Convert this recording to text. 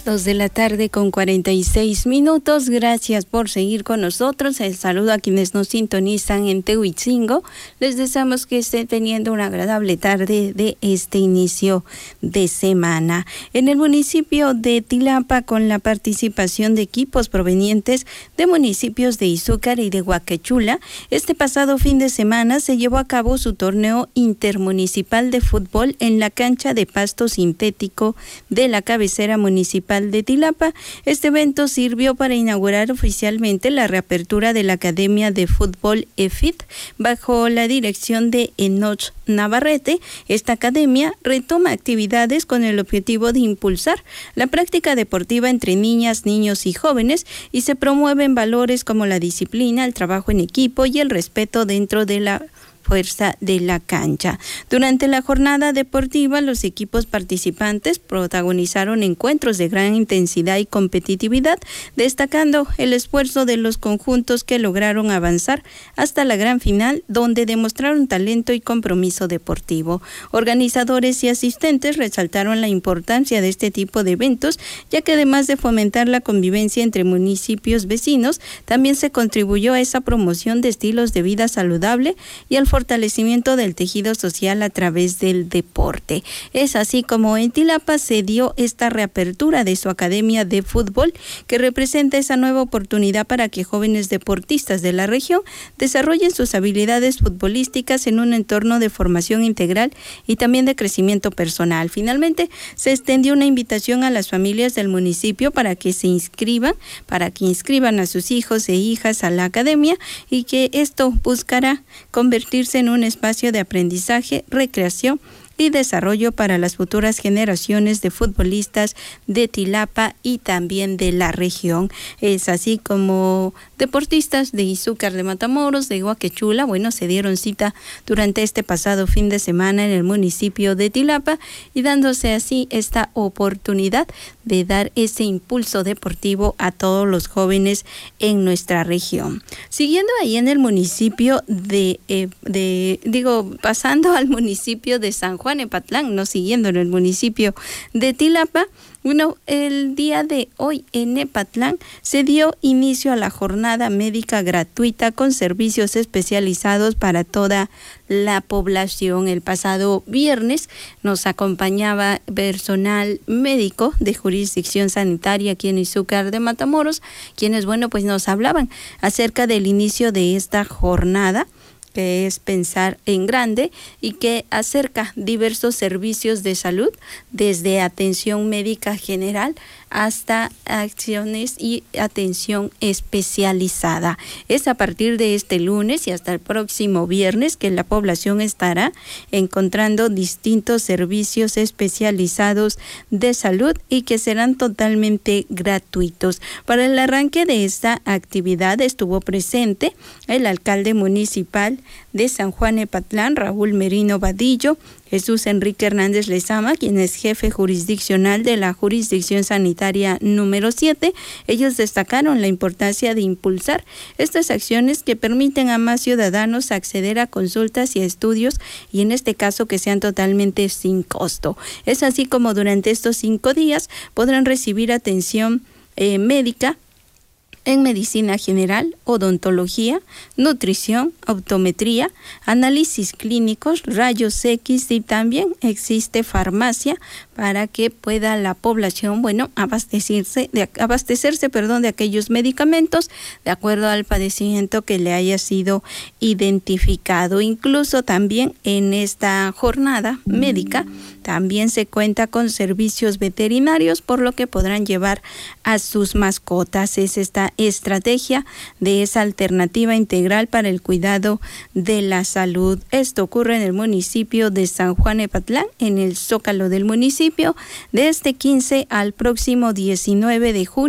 2:46 p.m. Gracias por seguir con nosotros. El saludo a quienes nos sintonizan en Tehuitzingo. Les deseamos que estén teniendo una agradable tarde de este inicio de semana. En el municipio de Tilapa, con la participación de equipos provenientes de municipios de Izúcar y de Huacachula, este pasado fin de semana se llevó a cabo su torneo intermunicipal de fútbol en la cancha de pasto sintético de la cabecera municipal de Tilapa. Este evento sirvió para inaugurar oficialmente la reapertura de la Academia de Fútbol EFIT bajo la dirección de Enoch Navarrete. Esta academia retoma actividades con el objetivo de impulsar la práctica deportiva entre niñas, niños y jóvenes, y se promueven valores como la disciplina, el trabajo en equipo y el respeto dentro de la fuerza de la cancha. Durante la jornada deportiva, los equipos participantes protagonizaron encuentros de gran intensidad y competitividad, destacando el esfuerzo de los conjuntos que lograron avanzar hasta la gran final, donde demostraron talento y compromiso deportivo. Organizadores y asistentes resaltaron la importancia de este tipo de eventos, ya que además de fomentar la convivencia entre municipios vecinos, también se contribuyó a esa promoción de estilos de vida saludable y al fortalecimiento del tejido social a través del deporte. Es así como en Tilapa se dio esta reapertura de su academia de fútbol, que representa esa nueva oportunidad para que jóvenes deportistas de la región desarrollen sus habilidades futbolísticas en un entorno de formación integral y también de crecimiento personal. Finalmente, se extendió una invitación a las familias del municipio para que inscriban a sus hijos e hijas a la academia, y que esto buscará convertirse en un espacio de aprendizaje, recreación y desarrollo para las futuras generaciones de futbolistas de Tilapa y también de la región. Es así como deportistas de Izúcar de Matamoros, de Huacachula, se dieron cita durante este pasado fin de semana en el municipio de Tilapa, y dándose así esta oportunidad de dar ese impulso deportivo a todos los jóvenes en nuestra región. Siguiendo ahí en el municipio pasando al municipio de San Juan Epatlán, no siguiendo en el municipio de Tilapa. El día de hoy en Epatlán se dio inicio a la jornada médica gratuita con servicios especializados para toda la población. El pasado viernes nos acompañaba personal médico de jurisdicción sanitaria aquí en Izúcar de Matamoros, quienes nos hablaban acerca del inicio de esta jornada, que es Pensar en Grande, y que acerca diversos servicios de salud, desde atención médica general hasta acciones y atención especializada. Es a partir de este lunes y hasta el próximo viernes que la población estará encontrando distintos servicios especializados de salud y que serán totalmente gratuitos. Para el arranque de esta actividad estuvo presente el alcalde municipal de San Juan Epatlán, Raúl Merino Vadillo, Jesús Enrique Hernández Lezama, quien es jefe jurisdiccional de la jurisdicción sanitaria número 7. Ellos destacaron la importancia de impulsar estas acciones que permiten a más ciudadanos acceder a consultas y a estudios, y en este caso que sean totalmente sin costo. Es así como durante estos 5 días podrán recibir atención médica en medicina general, odontología, nutrición, optometría, análisis clínicos, rayos X, y también existe farmacia para que pueda la población, abastecerse de aquellos medicamentos de acuerdo al padecimiento que le haya sido identificado. Incluso también en esta jornada médica también se cuenta con servicios veterinarios, por lo que podrán llevar a sus mascotas. Es esta estrategia de esa alternativa integral para el cuidado de la salud. Esto ocurre en el municipio de San Juan Epatlán, en el Zócalo del municipio, de este 15 al próximo 19 de junio.